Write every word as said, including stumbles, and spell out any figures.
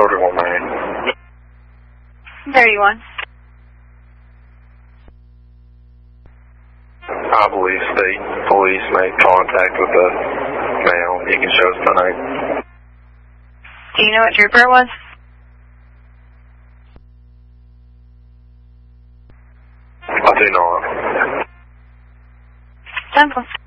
thirty-one Main. thirty-one. I believe state police made contact with the male. You can show us tonight. Do you know what trooper it was? I do not. Simple.